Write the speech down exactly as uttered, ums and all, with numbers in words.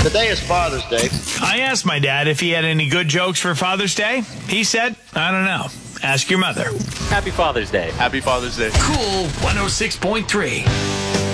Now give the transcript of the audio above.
Today is Father's Day. I asked my dad if he had any good jokes for Father's Day. He said, I don't know. Ask your mother. Happy Father's Day. Happy Father's Day. Cool one oh six point three.